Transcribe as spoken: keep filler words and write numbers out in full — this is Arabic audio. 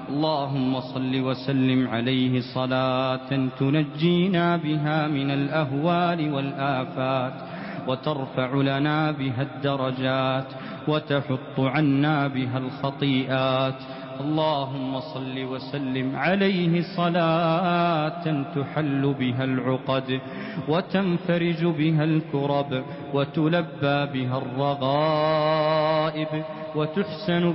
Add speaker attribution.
Speaker 1: اللهم صل وسلم عليه صلاة تنجينا بها من الأهوال والآفات وترفع لنا بها الدرجات وتحط عنا بها الخطيئات. اللهم صل وسلم عليه صلاة تحل بها العقد وتنفرج بها الكرب وتلبى بها الرغائب وتحسن